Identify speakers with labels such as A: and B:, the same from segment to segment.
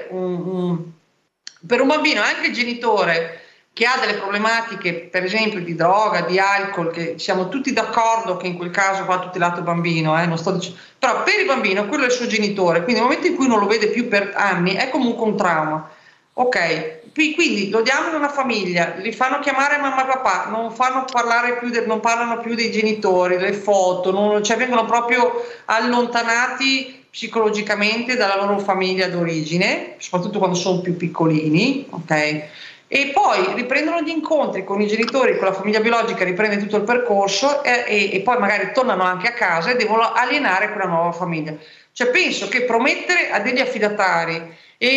A: per un bambino, anche il genitore che ha delle problematiche, per esempio di droga, di alcol, che siamo tutti d'accordo che in quel caso va tutelato il bambino, non sto dicendo, però per il bambino quello è il suo genitore, quindi nel momento in cui non lo vede più per anni è comunque un trauma. Ok, quindi lo diamo in una famiglia, li fanno chiamare mamma e papà, non parlano più dei genitori, le foto, cioè vengono proprio allontanati psicologicamente dalla loro famiglia d'origine, soprattutto quando sono più piccolini, ok? E poi riprendono gli incontri con i genitori, con la famiglia biologica, riprende tutto il percorso e poi magari tornano anche a casa e devono alienare quella nuova famiglia. Cioè penso che promettere a degli affidatari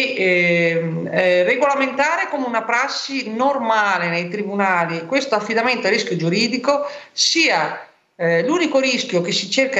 A: e regolamentare come una prassi normale nei tribunali questo affidamento a rischio giuridico sia l'unico rischio che si cerca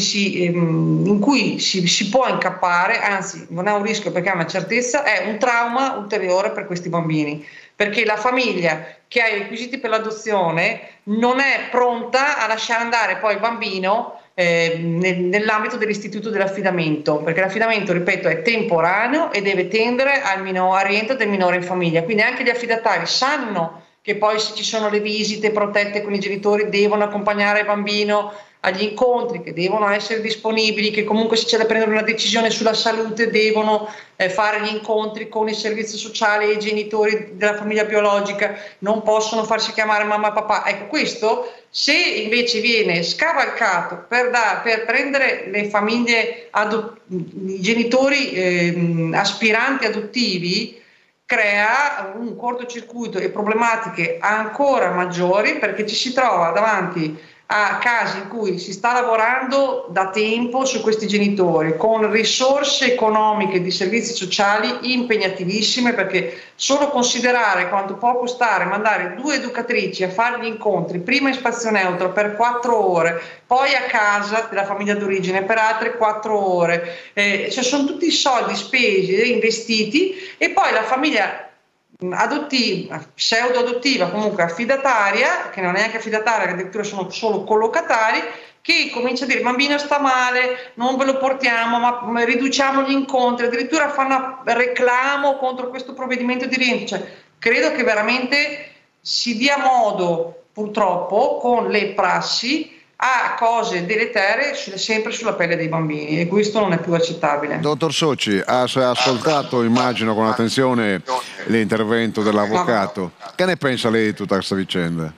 A: in cui si può incappare, anzi non è un rischio perché è una certezza, è un trauma ulteriore per questi bambini, perché la famiglia che ha i requisiti per l'adozione non è pronta a lasciare andare poi il bambino nell'ambito dell'istituto dell'affidamento, perché l'affidamento, ripeto, è temporaneo e deve tendere al rientro del minore in famiglia, quindi anche gli affidatari sanno che poi se ci sono le visite protette con i genitori devono accompagnare il bambino agli incontri, che devono essere disponibili, che comunque se c'è da prendere una decisione sulla salute devono fare gli incontri con il servizio sociale e i genitori della famiglia biologica, non possono farsi chiamare mamma e papà. Ecco, questo se invece viene scavalcato per prendere le famiglie, i genitori aspiranti adottivi, crea un cortocircuito e problematiche ancora maggiori, perché ci si trova davanti a casi in cui si sta lavorando da tempo su questi genitori con risorse economiche di servizi sociali impegnativissime, perché solo considerare quanto può costare mandare 2 educatrici a fare gli incontri, prima in spazio neutro per 4 ore, poi a casa della famiglia d'origine per altre 4 ore, cioè sono tutti soldi spesi e investiti, e poi la famiglia adottiva, pseudo adottiva, comunque affidataria, che non è neanche affidataria, che addirittura sono solo collocatari, che comincia a dire il bambino sta male, non ve lo portiamo, ma riduciamo gli incontri, addirittura fanno reclamo contro questo provvedimento di rientro. Cioè, credo che veramente si dia modo, purtroppo, con le prassi, a cose deleterie sempre sulla pelle dei bambini, e questo non è più accettabile.
B: Dottor Soci, ha ascoltato, immagino, con attenzione l'intervento dell'avvocato. Che ne pensa lei di tutta questa vicenda?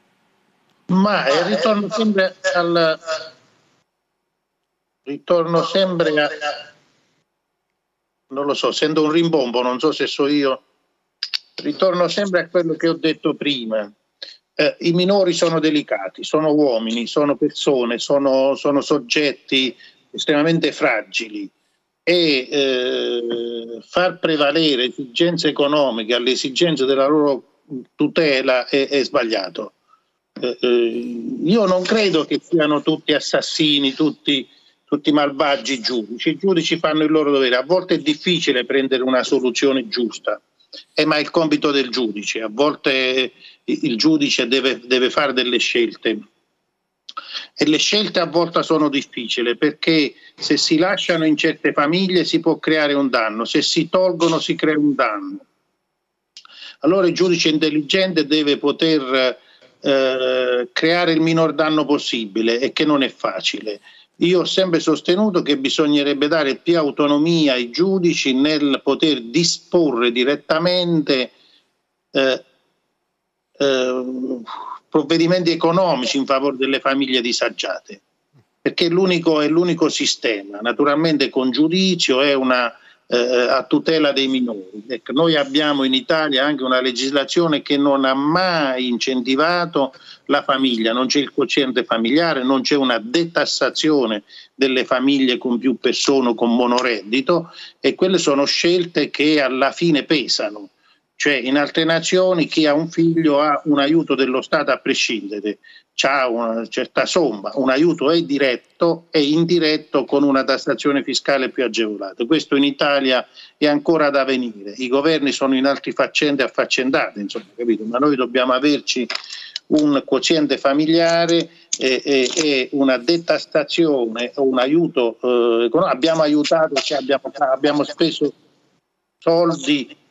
C: Ma ritorno sempre a non lo so, sento un rimbombo, non so se so io, ritorno sempre a quello che ho detto prima. I minori sono delicati, sono uomini, sono persone, sono soggetti estremamente fragili, e far prevalere esigenze economiche alle esigenze della loro tutela è sbagliato. Io non credo che siano tutti assassini, tutti malvagi i giudici. I giudici fanno il loro dovere. A volte è difficile prendere una soluzione giusta, ma è il compito del giudice. A volte il giudice deve fare delle scelte, e le scelte a volte sono difficili, perché se si lasciano in certe famiglie si può creare un danno, se si tolgono si crea un danno. Allora il giudice intelligente deve poter creare il minor danno possibile, e che non è facile. Io ho sempre sostenuto che bisognerebbe dare più autonomia ai giudici nel poter disporre direttamente provvedimenti economici in favore delle famiglie disagiate, perché è l'unico sistema, naturalmente con giudizio, è a tutela dei minori. Ecco, noi abbiamo in Italia anche una legislazione che non ha mai incentivato la famiglia, non c'è il quoziente familiare, non c'è una detassazione delle famiglie con più persone o con monoreddito, e quelle sono scelte che alla fine pesano. Cioè, in altre nazioni chi ha un figlio ha un aiuto dello Stato a prescindere, ha una certa somma, un aiuto è diretto e indiretto con una tassazione fiscale più agevolata. Questo in Italia è ancora da venire, i governi sono in altre faccende affaccendate, insomma, capito? Ma noi dobbiamo averci un quoziente familiare e una detassazione o un aiuto economico. Abbiamo aiutato, abbiamo speso soldi